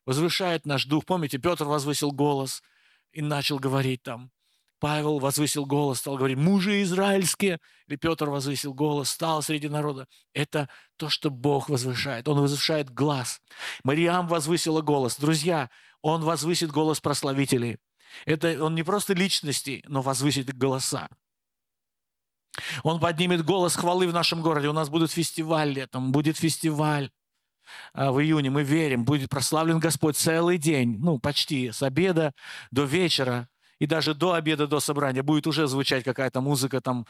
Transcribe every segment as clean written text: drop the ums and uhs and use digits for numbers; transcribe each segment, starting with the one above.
возвышает наш дух. Помните, Петр возвысил голос и начал говорить там. Павел возвысил голос, стал говорить: «Мужи израильские!» Или Петр возвысил голос, стал среди народа. Это то, что Бог возвышает. Он возвышает глас. Мариам возвысила голос. Друзья, Он возвысит голос прославителей. Это Он не просто личности, но возвысит их голоса. Он поднимет голос хвалы в нашем городе. У нас будет фестиваль летом, будет фестиваль в июне. Мы верим, будет прославлен Господь целый день, ну, почти с обеда до вечера. И даже до обеда, до собрания будет уже звучать какая-то музыка, там,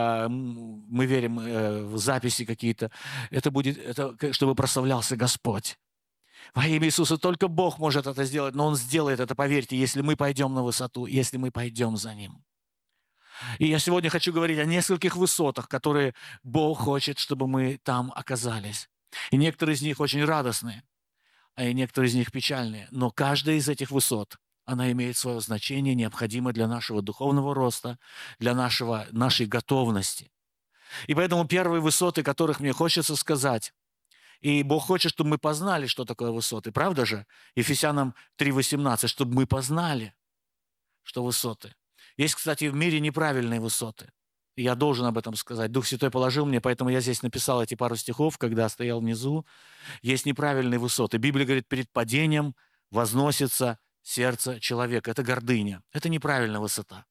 мы верим, в записи какие-то. Это будет, чтобы прославлялся Господь. Во имя Иисуса только Бог может это сделать, но Он сделает это, поверьте, если мы пойдем на высоту, если мы пойдем за Ним. И я сегодня хочу говорить о нескольких высотах, которые Бог хочет, чтобы мы там оказались. И некоторые из них очень радостные, а и некоторые из них печальные. Но каждая из этих высот, она имеет свое значение, необходимое для нашего духовного роста, для нашей готовности. И поэтому первые высоты, которых мне хочется сказать, и Бог хочет, чтобы мы познали, что такое высоты, правда же? Ефесянам 3:18, чтобы мы познали, что высоты. Есть, кстати, в мире неправильные высоты. И я должен об этом сказать. Дух Святой положил мне, поэтому я здесь написал эти пару стихов, когда стоял внизу. Есть неправильные высоты. Библия говорит, перед падением возносится сердце человека. Это гордыня. Это неправильная высота.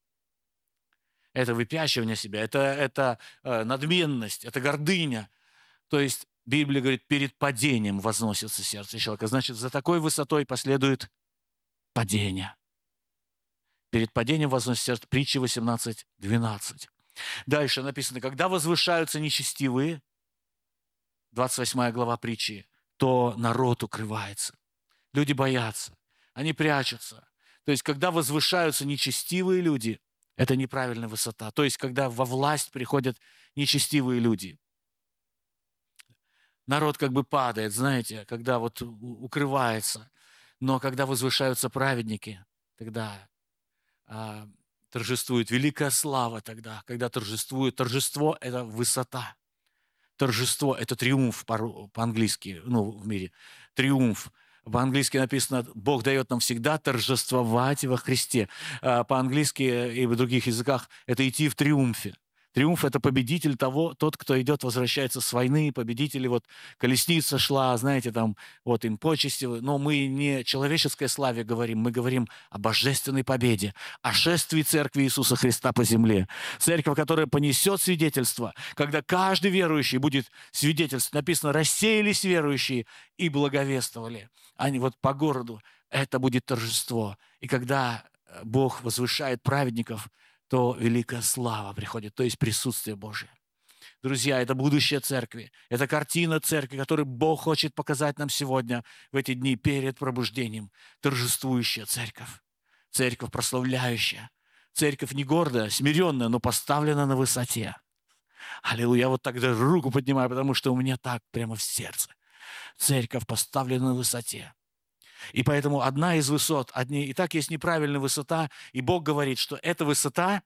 Это выпячивание себя, это надменность, это гордыня. То есть Библия говорит, перед падением возносится сердце человека. Значит, за такой высотой последует падение. Перед падением возносится сердце. Притча 18:12. Дальше написано, когда возвышаются нечестивые, 28 глава притчи, то народ укрывается. Люди боятся, они прячутся. То есть, когда возвышаются нечестивые люди, это неправильная высота. То есть, когда во власть приходят нечестивые люди. Народ как бы падает, знаете, когда вот укрывается. Но когда возвышаются праведники, тогда торжествует великая слава тогда, когда торжествует. Торжество – это высота. Торжество – это триумф по-английски, ну, в мире. Триумф. По-английски написано, Бог дает нам всегда торжествовать во Христе. По-английски и в других языках это идти в триумфе. Триумф – это победитель тот, кто идет, возвращается с войны, победители, вот колесница шла, знаете, там, вот им почести, но мы не человеческой славе говорим, мы говорим о божественной победе, о шествии Церкви Иисуса Христа по земле. Церковь, которая понесет свидетельство, когда каждый верующий будет свидетельствовать. Написано, рассеялись верующие и благовествовали. Они вот по городу, это будет торжество. И когда Бог возвышает праведников, то великая слава приходит, то есть присутствие Божие. Друзья, это будущее церкви, это картина церкви, которую Бог хочет показать нам сегодня, в эти дни перед пробуждением. Торжествующая церковь, церковь прославляющая, церковь не гордая, смиренная, но поставлена на высоте. Аллилуйя, я вот тогда руку поднимаю, потому что у меня так прямо в сердце. Церковь поставлена на высоте. И поэтому одна из высот, и так есть неправильная высота, и Бог говорит, что эта высота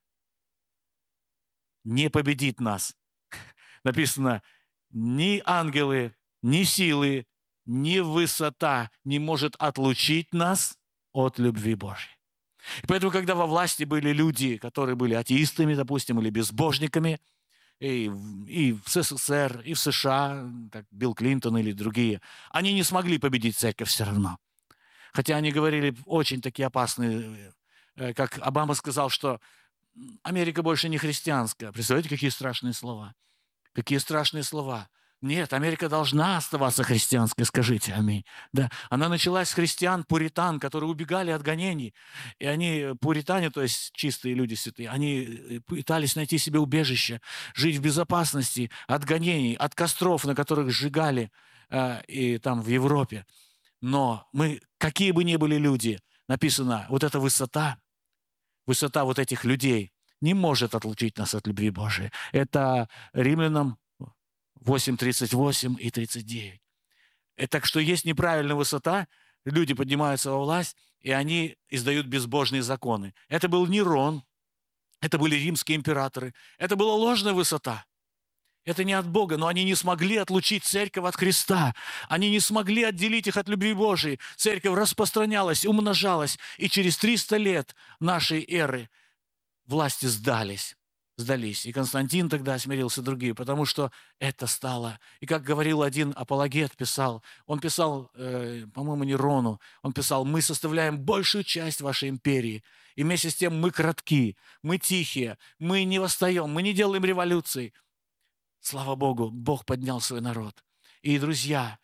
не победит нас. Написано, ни ангелы, ни силы, ни высота не может отлучить нас от любви Божьей. И поэтому, когда во власти были люди, которые были атеистами, допустим, или безбожниками, и в СССР, и в США, как Билл Клинтон или другие, они не смогли победить церковь все равно. Хотя они говорили очень такие опасные, как Обама сказал, что Америка больше не христианская. Представляете, какие страшные слова? Какие страшные слова. Нет, Америка должна оставаться христианской, скажите аминь. Да. Она началась с христиан, пуритан, которые убегали от гонений. И они, пуритане, то есть чистые люди святые, они пытались найти себе убежище, жить в безопасности от гонений, от костров, на которых сжигали и там в Европе. Но мы, какие бы ни были люди, написано, вот эта высота вот этих людей не может отлучить нас от любви Божией. Это Римлянам 8:38 и 39. Так что есть неправильная высота, люди поднимаются во власть, и они издают безбожные законы. Это был Нерон, это были римские императоры, это была ложная высота. Это не от Бога, но они не смогли отлучить церковь от Христа. Они не смогли отделить их от любви Божией. Церковь распространялась, умножалась, и через 300 лет нашей эры власти сдались. И Константин тогда смирился, другие, потому что это стало. И как говорил один апологет, он писал, по-моему, Нерону, он писал: мы составляем большую часть вашей империи, и вместе с тем мы кратки, мы тихие, мы не восстаем, мы не делаем революций. Слава Богу, Бог поднял свой народ. И, друзья,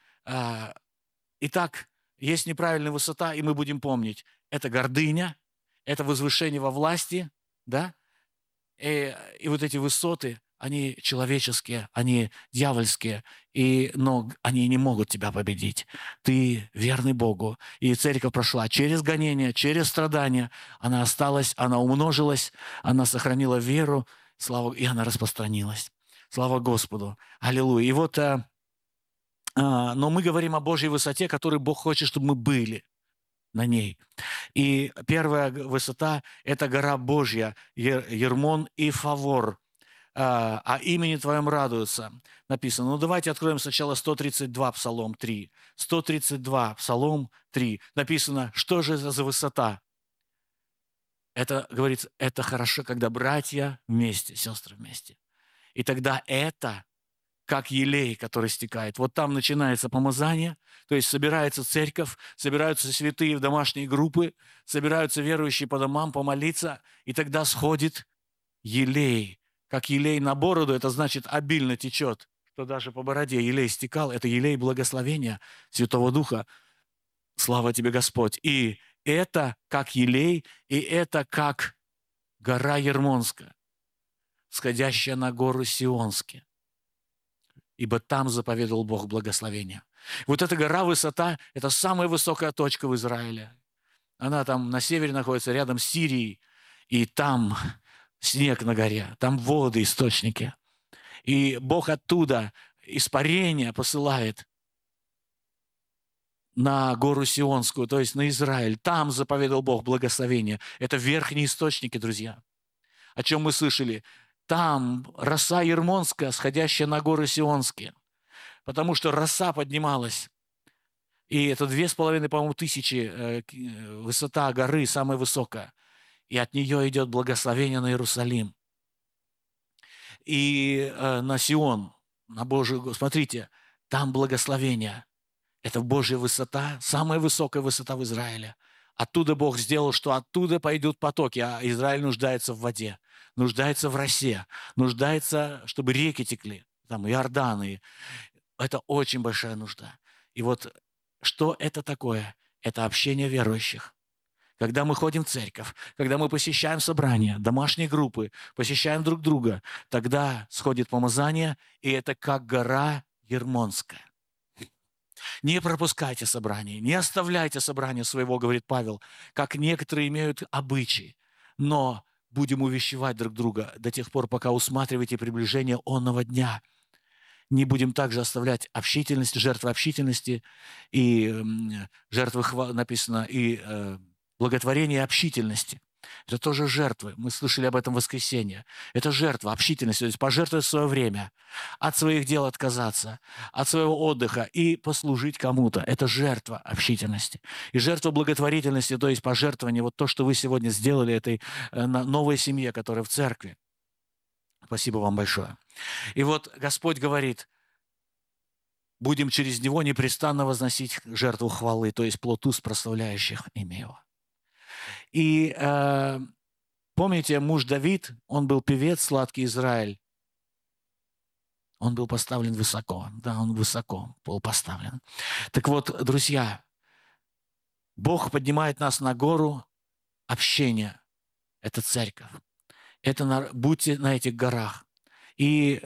итак, есть неправильная высота, и мы будем помнить, это гордыня, это возвышение во власти, да? И вот эти высоты, они человеческие, они дьявольские, но они не могут тебя победить. Ты верный Богу. И церковь прошла через гонения, через страдания. Она осталась, она умножилась, она сохранила веру, и она распространилась. Слава Господу. Аллилуйя. И вот, но мы говорим о Божьей высоте, которой Бог хочет, чтобы мы были на ней. И первая высота – это гора Божья, Ермон и Фавор. «О имени Твоем радуются». Написано. Ну, давайте откроем сначала 132, Псалом 3. 132, Псалом 3. Написано, что же это за высота? Это, говорится, это хорошо, когда братья вместе, сестры вместе. И тогда это как елей, который стекает. Вот там начинается помазание, то есть собирается церковь, собираются святые в домашние группы, собираются верующие по домам помолиться, и тогда сходит елей. Как елей на бороду, это значит обильно течет, что даже по бороде елей стекал. Это елей благословения Святого Духа. Слава тебе, Господь. И это как елей, и это как гора Ермонская, сходящая на гору Сионские. Ибо там заповедовал Бог благословения. Вот эта гора, высота, это самая высокая точка в Израиле. Она там на севере находится, рядом с Сирией, и там снег на горе, там воды, источники. И Бог оттуда испарение посылает на гору Сионскую, то есть на Израиль. Там заповедовал Бог благословения. Это верхние источники, друзья. О чем мы слышали? Там роса Ермонская, сходящая на горы Сионские. Потому что роса поднималась. И это 2,5, по-моему, тысячи высота горы, самая высокая. И от нее идет благословение на Иерусалим. И на Сион, на Божию... Смотрите, там благословение. Это Божья высота, самая высокая высота в Израиле. Оттуда Бог сделал, что оттуда пойдут потоки, а Израиль нуждается в воде, нуждается в росе, нуждается, чтобы реки текли, там Иорданы. Это очень большая нужда. И вот что это такое? Это общение верующих. Когда мы ходим в церковь, когда мы посещаем собрания, домашние группы, посещаем друг друга, тогда сходит помазание, и это как гора Ермонская. Не пропускайте собрания, не оставляйте собрания своего, говорит Павел, как некоторые имеют обычаи, но будем увещевать друг друга до тех пор, пока усматриваете приближение онного дня. Не будем также оставлять общительность, жертвы общительности и жертвы, написано, и благотворение общительности. Это тоже жертвы. Мы слышали об этом в воскресенье. Это жертва, общительность, то есть пожертвовать свое время, от своих дел отказаться, от своего отдыха и послужить кому-то. Это жертва общительности. И жертва благотворительности, то есть пожертвование, вот то, что вы сегодня сделали этой новой семье, которая в церкви. Спасибо вам большое. И вот Господь говорит, будем через Него непрестанно возносить жертву хвалы, то есть плод уст, прославляющих имя Его. И помните, муж Давид, он был певец, сладкий Израиль. Он был поставлен высоко. Да, он высоко был поставлен. Так вот, друзья, Бог поднимает нас на гору общения. Это церковь. Будьте на этих горах. И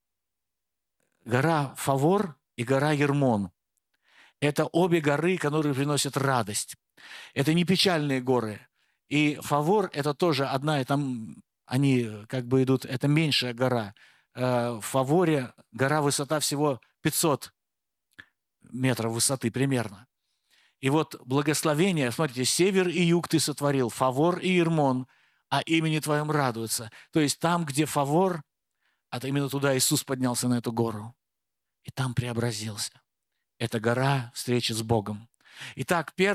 гора Фавор и гора Ермон. Это обе горы, которые приносят радость. Это не печальные горы. И Фавор – это тоже одна, и там они как бы идут, это меньшая гора. В Фаворе гора высота всего 500 метров высоты примерно. И вот благословение, смотрите, север и юг ты сотворил, Фавор и Ермон, а имени Твоем радуются. То есть там, где Фавор, А именно туда Иисус поднялся, на эту гору. И там преобразился. Это гора встречи с Богом. Итак, первое.